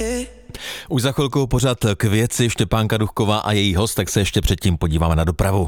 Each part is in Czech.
Už za chvilku pořad K věci, Štěpánka Duchková a její host, tak se ještě předtím podíváme na dopravu.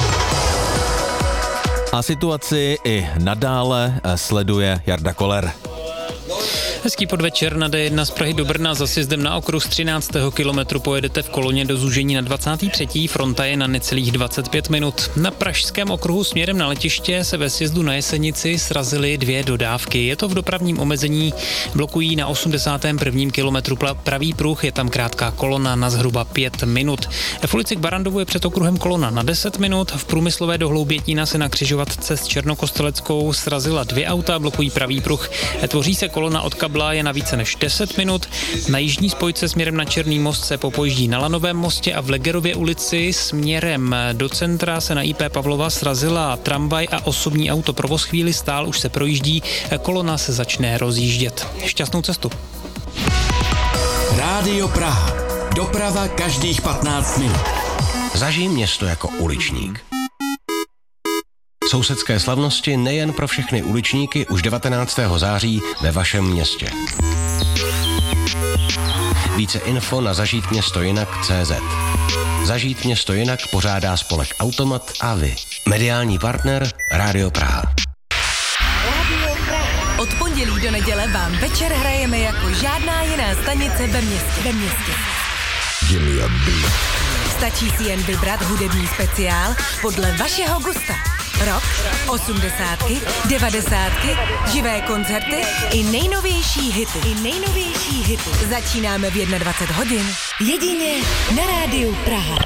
A situaci i nadále sleduje Jarda Koller. Hezký podvečer na D1 z Prahy do Brna za sjezdem na okruh z 13. kilometru pojedete v koloně do zúžení na 23. Fronta je na necelých 25 minut. Na pražském okruhu směrem na letiště se ve sjezdu na Jesenici srazily 2 dodávky. Je to v dopravním omezení, blokují na 81. kilometru pravý pruh, je tam krátká kolona na zhruba 5 minut. V ulici k Barandovu je před okruhem kolona na 10 minut, v průmyslové do Hloubětína se na křižovatce s Černokosteleckou srazila 2 auta, blokují pravý pruh. Tvoří se kolona od Kabla je na více než 10 minut. Na jižní spojce směrem na Černý most se popojíždí na Lanovém mostě a v Legerově ulici směrem do centra se na IP Pavlova srazila tramvaj a osobní auto. Provoz chvíli stál, už se projíždí, kolona se začne rozjíždět. Šťastnou cestu. Rádio Praha. Doprava každých 15 minut. Zažij město jako uličník. Sousedské slavnosti nejen pro všechny uličníky už 19. září ve vašem městě. Více info na zažítměstojinak.cz. Zažít město jinak pořádá spolek Automat a vy. Mediální partner Rádio Praha. Od pondělí do neděle vám večer hrajeme jako žádná jiná stanice ve městě. Stačí si jen vybrat hudební speciál podle vašeho gusta. Rock, 80, 90, živé koncerty i nejnovější hity. Začínáme v 21 hodin. Jedině na Rádiu Praha.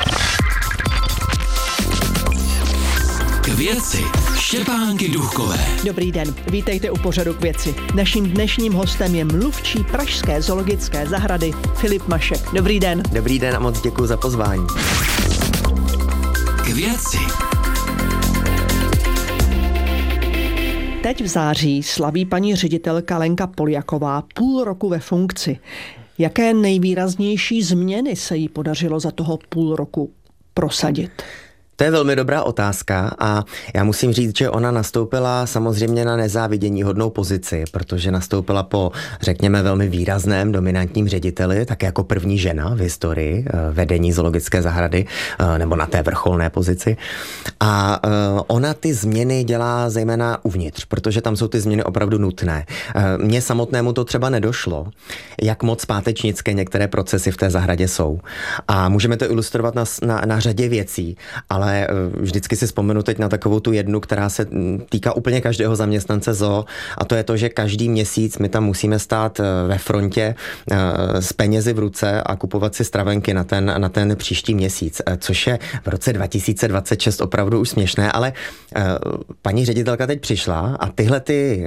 K věci Štěpánky Duchkové. Dobrý den, vítejte u pořadu K věci. Naším dnešním hostem je mluvčí pražské zoologické zahrady Filip Mašek. Dobrý den. Dobrý den a moc děkuji za pozvání. K věci. Teď v září slaví paní ředitelka Lenka Poljaková půl roku ve funkci. Jaké nejvýraznější změny se jí podařilo za toho půl roku prosadit? To je velmi dobrá otázka a já musím říct, že ona nastoupila samozřejmě na nezáviděníhodnou pozici, protože nastoupila po, řekněme, velmi výrazném dominantním řediteli, tak jako první žena v historii vedení zoologické zahrady, nebo na té vrcholné pozici. A ona ty změny dělá zejména uvnitř, protože tam jsou ty změny opravdu nutné. Mně samotnému to třeba nedošlo, jak moc pátečnické některé procesy v té zahradě jsou. A můžeme to ilustrovat na řadě věcí, ale vždycky si vzpomenu teď na takovou tu jednu, která se týká úplně každého zaměstnance zoo, a to je to, že každý měsíc my tam musíme stát ve frontě s penězi v ruce a kupovat si stravenky na ten příští měsíc, což je v roce 2026 opravdu už směšné, ale paní ředitelka teď přišla a tyhle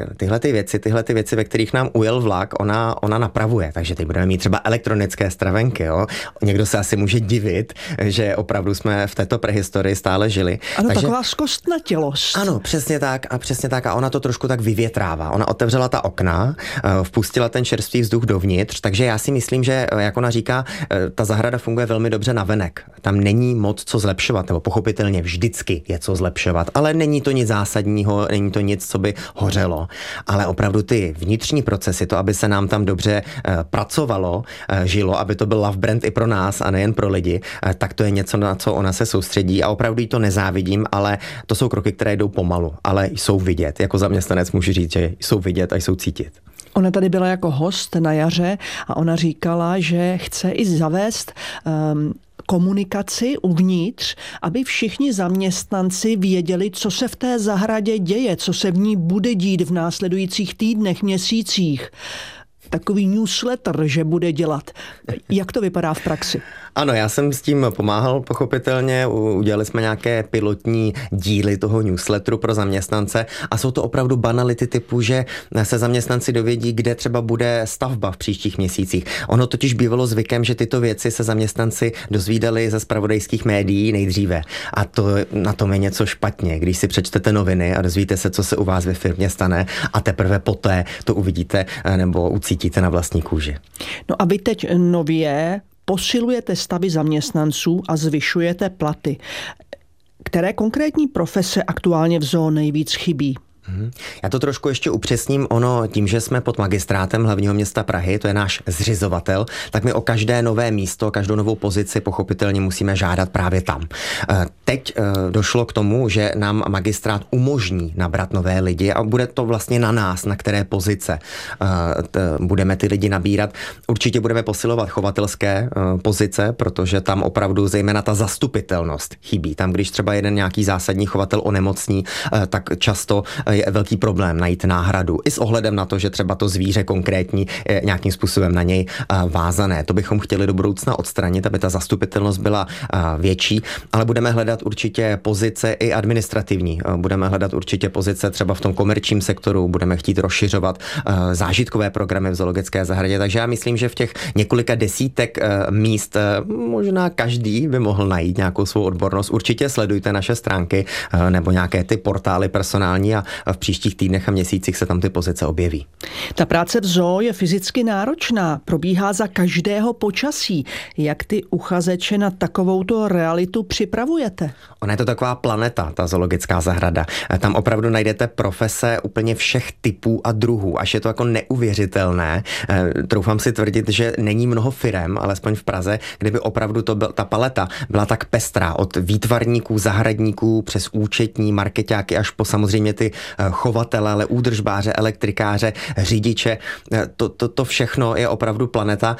ty věci, ve kterých nám ujel vlak, ona napravuje, takže teď budeme mít třeba elektronické stravenky, jo? Někdo se asi může divit, že opravdu jsme v této prehistorii stále žili. Ano, takže, taková zkostnatělost. Ano, přesně tak a ona to trošku tak vyvětrává. Ona otevřela ta okna, vpustila ten čerstvý vzduch dovnitř, takže já si myslím, že, jak ona říká, ta zahrada funguje velmi dobře navenek. Tam není moc co zlepšovat, nebo pochopitelně vždycky je co zlepšovat, ale není to nic zásadního, není to nic, co by hořelo. Ale opravdu ty vnitřní procesy, to, aby se nám tam dobře pracovalo, žilo, aby to byl love brand i pro nás a nejen pro lidi, tak to je něco, na co ona se soustředí a opravdu jí to nezávidím, ale to jsou kroky, které jdou pomalu, ale jsou vidět. Jako zaměstnanec můžu říct, že jsou vidět a jsou cítit. Ona tady byla jako host na jaře a ona říkala, že chce i zavést komunikaci uvnitř, aby všichni zaměstnanci věděli, co se v té zahradě děje, co se v ní bude dít v následujících týdnech, měsících. Takový newsletter, že bude dělat. Jak to vypadá v praxi? Ano, já jsem s tím pomáhal pochopitelně, udělali jsme nějaké pilotní díly toho newsletteru pro zaměstnance a jsou to opravdu banality typu, že se zaměstnanci dovědí, kde třeba bude stavba v příštích měsících. Ono totiž bývalo zvykem, že tyto věci se zaměstnanci dozvídali ze zpravodajských médií nejdříve. A to na tom je něco špatně, když si přečtete noviny a dozvíte se, co se u vás ve firmě stane a teprve poté to uvidíte nebo ucítíte na vlastní kůži. No a vy teď nově posilujete stavy zaměstnanců a zvyšujete platy. Které konkrétní profese aktuálně v zoo nejvíc chybí? Já to trošku ještě upřesním. Ono, tím, že jsme pod magistrátem hlavního města Prahy, to je náš zřizovatel, tak my o každé nové místo, každou novou pozici pochopitelně musíme žádat právě tam. Teď došlo k tomu, že nám magistrát umožní nabrat nové lidi a bude to vlastně na nás, na které pozice budeme ty lidi nabírat. Určitě budeme posilovat chovatelské pozice, protože tam opravdu zejména ta zastupitelnost chybí. Tam, když třeba jeden nějaký zásadní chovatel onemocní, tak často je velký problém najít náhradu. I s ohledem na to, že třeba to zvíře konkrétní je nějakým způsobem na něj vázané. To bychom chtěli do budoucna odstranit, aby ta zastupitelnost byla větší, ale budeme hledat určitě pozice i administrativní. Budeme hledat určitě pozice třeba v tom komerčním sektoru, budeme chtít rozšiřovat zážitkové programy v zoologické zahradě, takže já myslím, že v těch několika desítek míst možná každý by mohl najít nějakou svou odbornost. Určitě sledujte naše stránky nebo nějaké ty portály personální a v příštích týdnech a měsících se tam ty pozice objeví. Ta práce v zoo je fyzicky náročná, probíhá za každého počasí. Jak ty uchazeče na takovouto realitu připravujete? Ona je to taková planeta, ta zoologická zahrada. Tam opravdu najdete profese úplně všech typů a druhů, až je to jako neuvěřitelné. Troufám si tvrdit, že není mnoho firem, alespoň v Praze, kde by opravdu ta paleta byla tak pestrá, od výtvarníků, zahradníků přes účetní, markeťáky až po samozřejmě ty chovatele, ale údržbáře, elektrikáře, řidiče. To všechno je opravdu planeta.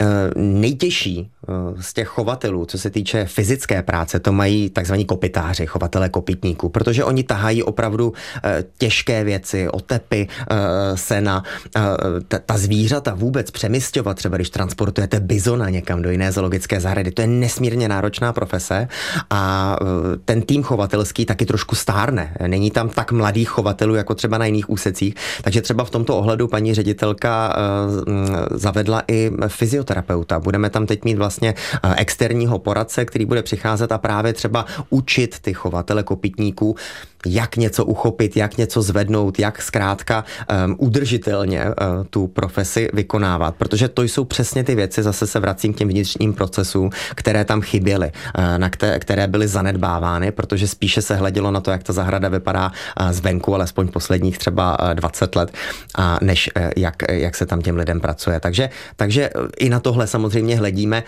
Nejtěžší z těch chovatelů, co se týče fyzické práce, to mají takzvaní kopytáři, chovatele kopytníků, protože oni tahají opravdu těžké věci, otepy, sena, ta zvířata vůbec přemisťovat, třeba když transportujete bizona někam do jiné zoologické zahrady, to je nesmírně náročná profese a ten tým chovatelský taky trošku stárne. Není tam tak mladých chovatelů, jako třeba na jiných úsecích, takže třeba v tomto ohledu paní ředitelka zavedla i fyzioterapeuta. Budeme tam teď mít vlastně externího poradce, který bude přicházet a právě třeba učit ty chovatele kopytníků, jak něco uchopit, jak něco zvednout, jak zkrátka udržitelně tu profesi vykonávat, protože to jsou přesně ty věci, zase se vracím k těm vnitřním procesům, které tam chyběly, které byly zanedbávány, protože spíše se hledělo na to, jak ta zahrada vypadá zvenku, alespoň posledních třeba 20 let, než jak se tam těm lidem pracuje. Takže i na tohle samozřejmě hledíme.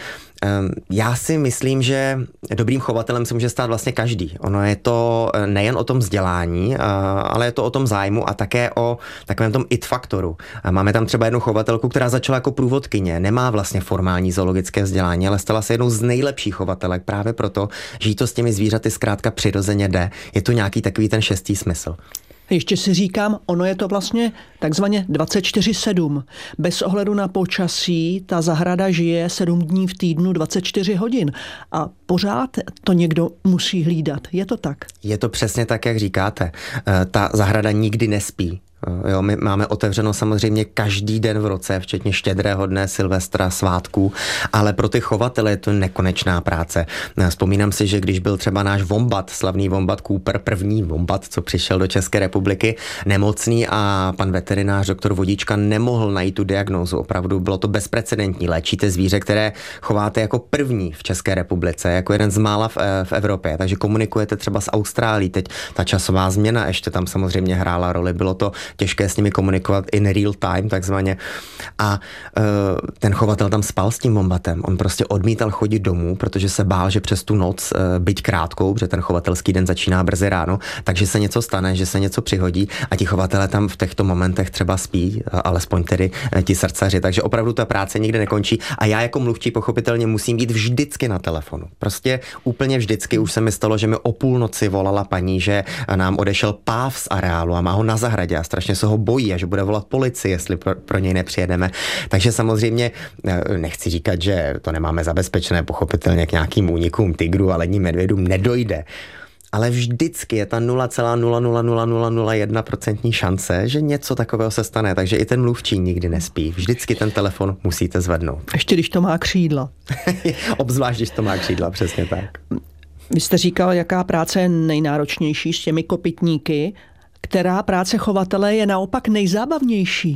Já si myslím, že dobrým chovatelem se může stát vlastně každý. Ono je to nejen o tom vzdělání, ale je to o tom zájmu a také o takovém tom it faktoru. Máme tam třeba jednu chovatelku, která začala jako průvodkyně, nemá vlastně formální zoologické vzdělání, ale stala se jednou z nejlepších chovatelek právě proto, že jí to s těmi zvířaty zkrátka přirozeně jde. Je to nějaký takový ten šestý smysl. Ještě si říkám, ono je to vlastně takzvaně 24/7. Bez ohledu na počasí ta zahrada žije 7 dní v týdnu 24 hodin a pořád to někdo musí hlídat. Je to tak? Je to přesně tak, jak říkáte. Ta zahrada nikdy nespí. Jo, my máme otevřeno samozřejmě každý den v roce, včetně Štědrého dne, Silvestra, svátků, ale pro ty chovatele je to nekonečná práce. Vzpomínám si, že když byl třeba náš vombat, slavný vombat Cooper, první vombat, co přišel do České republiky, nemocný a pan veterinář doktor Vodička nemohl najít tu diagnózu. Opravdu bylo to bezprecedentní. Léčíte zvíře, které chováte jako první v České republice, jako jeden z mála v Evropě. Takže komunikujete třeba s Austrálií. Teď ta časová změna ještě tam samozřejmě hrála roli. Bylo to těžké s nimi komunikovat in real time, takzvaně. A ten chovatel tam spal s tím vombatem. On prostě odmítal chodit domů, protože se bál, že přes tu noc, byť krátkou, protože ten chovatelský den začíná brzy ráno, takže se něco stane, že se něco přihodí a ti chovatelé tam v těchto momentech třeba spí, alespoň tedy ti srdcaři. Takže opravdu ta práce nikdy nekončí a já jako mluvčí pochopitelně musím být vždycky na telefonu. Prostě úplně vždycky. Už se mi stalo, že mi o půlnoci volala paní, že nám odešel páv z areálu a má ho na zahradě a strašně se ho bojí a že bude volat policii, jestli pro něj nepřijedeme. Takže samozřejmě nechci říkat, že to nemáme zabezpečené, pochopitelně k nějakým únikům tygru a ledním medvědům nedojde. Ale vždycky je ta 0,00001% šance, že něco takového se stane. Takže i ten mluvčí nikdy nespí. Vždycky ten telefon musíte zvednout. Ještě když to má křídla. Obzvlášť, když to má křídla, přesně tak. Vy jste říkal, jaká práce je nejnáročnější s těmi kopytníky. Která práce chovatele je naopak nejzábavnější?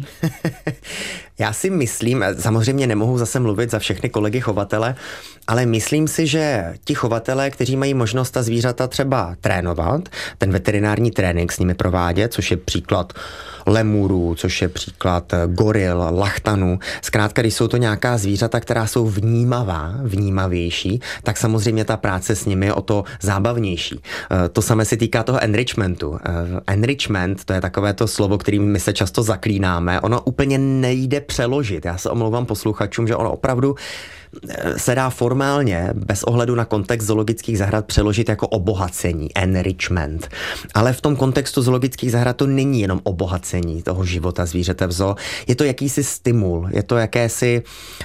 Já si myslím, samozřejmě nemohu zase mluvit za všechny kolegy chovatele, ale myslím si, že ti chovatelé, kteří mají možnost ta zvířata třeba trénovat, ten veterinární trénink s nimi provádět, což je příklad lemurů, což je příklad goril, lachtanů. Zkrátka, když jsou to nějaká zvířata, která jsou vnímavější, tak samozřejmě ta práce s nimi je o to zábavnější. To samé se týká toho enrichmentu. Enrichment, to je takové to slovo, kterým my se často zaklínáme. Ono úplně nejde přeložit. Já se omlouvám posluchačům, že ono opravdu se dá formálně, bez ohledu na kontext zoologických zahrad, přeložit jako obohacení, enrichment. Ale v tom kontextu zoologických zahrad to není jenom obohacení toho života zvířete v zoo. Je to jakýsi stimul, je to jakési,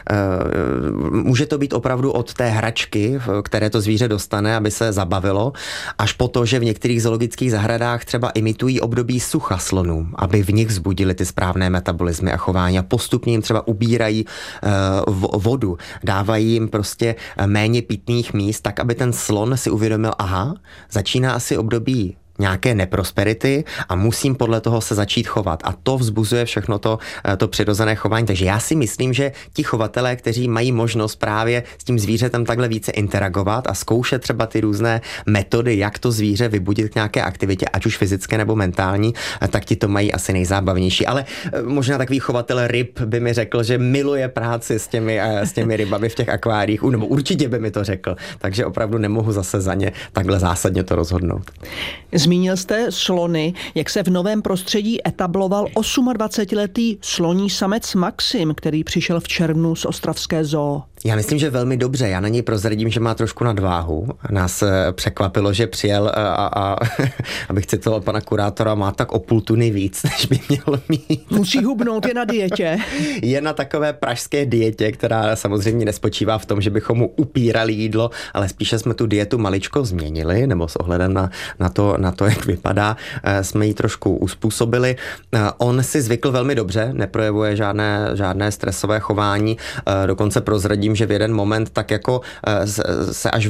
může to být opravdu od té hračky, které to zvíře dostane, aby se zabavilo, až po to, že v některých zoologických zahradách třeba imitují období sucha slonů, aby v nich vzbudili ty správné metabolismy a chování a postupně jim třeba ubírají vodu, dávají jim prostě méně pitných míst, tak aby ten slon si uvědomil, aha, začíná asi období nějaké neprosperity a musím podle toho se začít chovat. A to vzbuzuje všechno to přirozené chování. Takže já si myslím, že ti chovatelé, kteří mají možnost právě s tím zvířetem takhle více interagovat a zkoušet třeba ty různé metody, jak to zvíře vybudit k nějaké aktivitě, ať už fyzické nebo mentální, tak ti to mají asi nejzábavnější. Ale možná takový chovatel ryb by mi řekl, že miluje práci s těmi rybami v těch akváriích, nebo určitě by mi to řekl. Takže opravdu nemohu zase za ně takhle zásadně to rozhodnout. Zmínil jste slony, jak se v novém prostředí etabloval 28letý sloní samec Maxim, který přišel v červnu z ostravské zoo. Já myslím, že velmi dobře. Já na něj prozradím, že má trošku nadváhu. Nás překvapilo, že přijel a abych citoval pana kurátora, má tak o půl tuny víc, než by měl mít. Musí hubnout, je na dietě. Je na takové pražské dietě, která samozřejmě nespočívá v tom, že bychom mu upírali jídlo, ale spíše jsme tu dietu maličko změnili, nebo s ohledem na to, jak vypadá, jsme ji trošku uspůsobili. On si zvykl velmi dobře, neprojevuje žádné stresové chování, dokonce prozradím, že v jeden moment tak jako se až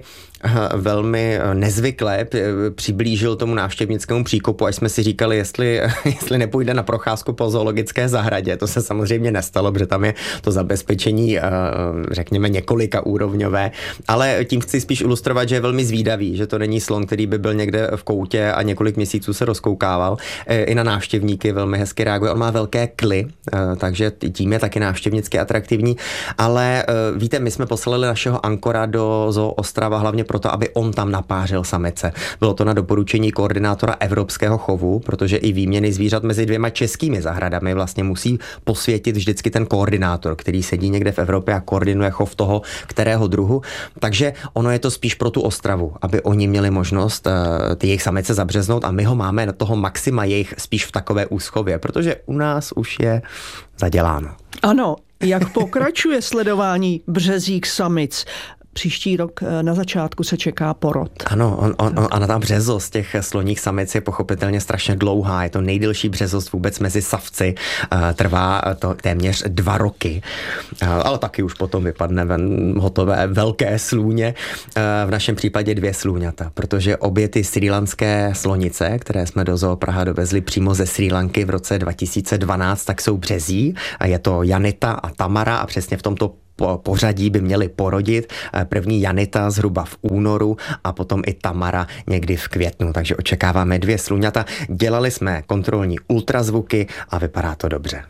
velmi nezvykle přiblížil tomu návštěvnickému příkopu, až jsme si říkali, jestli nepůjde na procházku po zoologické zahradě. To se samozřejmě nestalo, protože tam je to zabezpečení, řekněme, několika úrovňové, ale tím chci spíš ilustrovat, že je velmi zvídavý, že to není slon, který by byl někde v koutě a několik měsíců se rozkoukával. I na návštěvníky velmi hezky reaguje. On má velké kly, takže tím je taky návštěvnicky atraktivní, ale víte, my jsme poslali našeho ankora do Zoo Ostrava hlavně proto, aby on tam napářil samice. Bylo to na doporučení koordinátora evropského chovu, protože i výměny zvířat mezi dvěma českými zahradami vlastně musí posvětit vždycky ten koordinátor, který sedí někde v Evropě a koordinuje chov toho, kterého druhu. Takže ono je to spíš pro tu Ostravu, aby oni měli možnost ty jejich samice zabřeznout a my ho máme na toho Maxima jejich spíš v takové úschově, protože u nás už je zaděláno. Ano, jak pokračuje sledování březích samic? Příští rok na začátku se čeká porod. Ano, a ta březost těch sloních samic je pochopitelně strašně dlouhá. Je to nejdelší březost vůbec mezi savci. Trvá to téměř 2 roky. Ale taky už potom vypadne hotové velké slůně. V našem případě 2 slůňata, protože obě ty srílanské slonice, které jsme do Zoo Praha dovezli přímo ze Srí Lanky v roce 2012, tak jsou březí. Je to Janita a Tamara a přesně v tomto pořadí by měly porodit. První Janita zhruba v únoru a potom i Tamara někdy v květnu, takže očekáváme 2 slůňata. Dělali jsme kontrolní ultrazvuky a vypadá to dobře.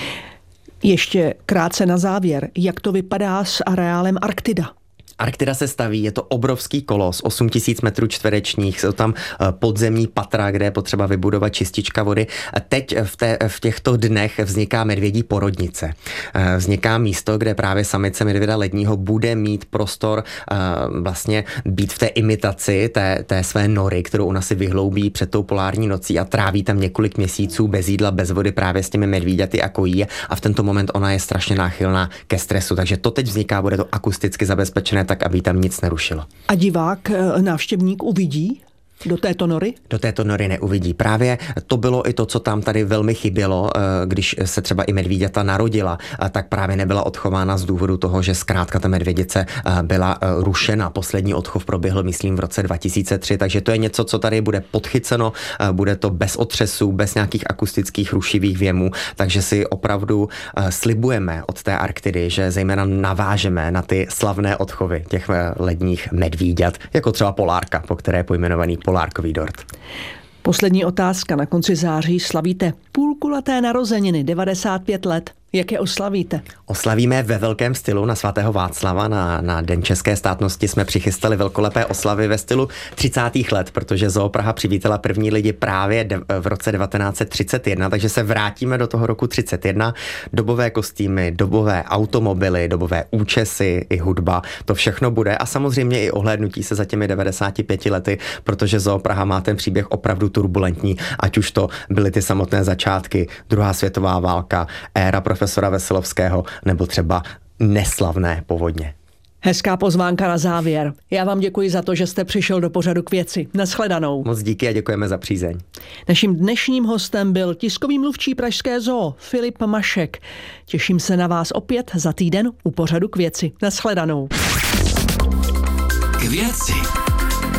Ještě krátce na závěr, jak to vypadá s areálem Arktida? Arktida se staví, je to obrovský kolos, 8000 metrů čtverečních, jsou tam podzemní patra, kde je potřeba vybudovat čistička vody. Teď v těchto dnech vzniká medvědí porodnice. Vzniká místo, kde právě samice medvěda ledního bude mít prostor vlastně být v té imitaci té své nory, kterou ona si vyhloubí před tou polární nocí a tráví tam několik měsíců bez jídla, bez vody právě s těmi medvíďaty a kojí a v tento moment ona je strašně náchylná ke stresu. Takže to teď vzniká, bude to akusticky zabezpečené tak, aby tam nic nerušilo. A divák, návštěvník uvidí? Do této nory? Do této nory neuvidí. Právě to bylo i to, co tam tady velmi chybělo, když se třeba i medvíďata narodila, tak právě nebyla odchována z důvodu toho, že zkrátka ta medvědice byla rušena. Poslední odchov proběhl, myslím, v roce 2003, takže to je něco, co tady bude podchyceno, bude to bez otřesů, bez nějakých akustických rušivých věmů, takže si opravdu slibujeme od té Arktidy, že zejména navážeme na ty slavné odchovy těch ledních medvíďat, jako třeba polárka, po které je pojmenovaný polárkový dort. Poslední otázka. Na konci září slavíte půlkulaté narozeniny, 95 let. Jak je oslavíte? Oslavíme ve velkém stylu na svatého Václava, na Den české státnosti jsme přichystali velkolepé oslavy ve stylu 30. let, protože Zoo Praha přivítala první lidi právě v roce 1931, takže se vrátíme do toho roku 31. Dobové kostýmy, dobové automobily, dobové účesy i hudba, to všechno bude a samozřejmě i ohlédnutí se za těmi 95 lety, protože Zoo Praha má ten příběh opravdu turbulentní, ať už to byly ty samotné začátky, druhá světová válka, éra profesora Veselovského nebo třeba neslavné povodně. Hezká pozvánka na závěr. Já vám děkuji za to, že jste přišel do pořadu K věci. Nashledanou. Moc díky a děkujeme za přízeň. Naším dnešním hostem byl tiskový mluvčí Pražské zoo Filip Mašek. Těším se na vás opět za týden u pořadu K věci. Nashledanou. K věci.